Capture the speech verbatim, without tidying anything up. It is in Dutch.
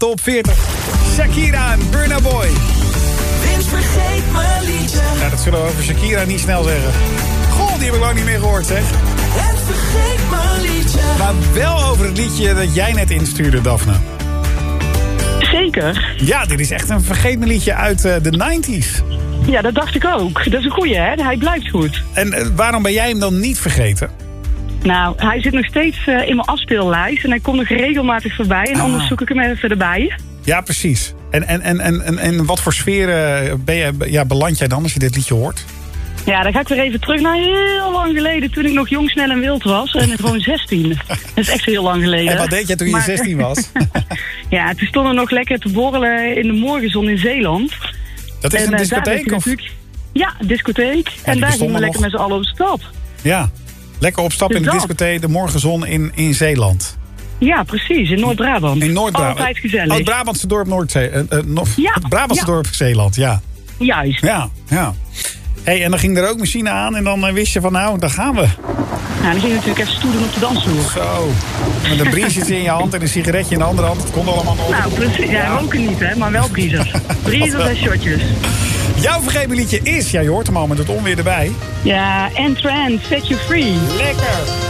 top veertig. Shakira en Burna Boy. Vince vergeet mijn liedje. Ja, dat zullen we over Shakira niet snel zeggen. Goh, die heb ik lang niet meer gehoord, zeg. Het vergeet mijn liedje. Maar wel over het liedje dat jij net instuurde, Daphne. Zeker. Ja, dit is echt een vergeet me liedje uit uh, de negentig. Ja, dat dacht ik ook. Dat is een goeie, hè? Hij blijft goed. En uh, waarom ben jij hem dan niet vergeten? Nou, hij zit nog steeds uh, in mijn afspeellijst. En hij komt nog regelmatig voorbij. En Ah. anders zoek ik hem even erbij. Ja, precies. En, en, en, en, en, en wat voor sfeer uh, ben je, ja, beland jij dan als je dit liedje hoort? Ja, dan ga ik weer even terug naar heel lang geleden. Toen ik nog jong, snel en wild was. En gewoon zestien. Dat is echt heel lang geleden. En wat deed jij toen je Maar, zestien was? Ja, toen stonden we nog lekker te borrelen in de morgenzon in Zeeland. Dat is en, een uh, discotheek? daar Of? natuurlijk... Ja, discotheek. Ja, en daar gingen bestonden we lekker nog. met z'n allen op stap. Ja, lekker op stap Dus in de dat. discotheek, de morgenzon in, in Zeeland. Ja, precies. In Noord-Brabant. In Noord-Brabant. Altijd gezellig. Oh, het Brabantse dorp Noordzee. Uh, uh, no, Ja, het Brabantse ja. dorp Zeeland, ja. Juist. Ja, ja. Hey, en dan ging de rookmachine aan en dan uh, wist je van nou, daar gaan we. Nou, dan ging je natuurlijk even stoelen op de dansvloer. Zo, met een briesje in je hand en een sigaretje in de andere hand. Het kon allemaal nog. Nou, precies. Ja, roken niet, hè, maar wel briezers. Briezers en shotjes. Jouw vergeven liedje is, ja, je hoort hem al met het onweer erbij. Ja, and trend, set you free. Lekker.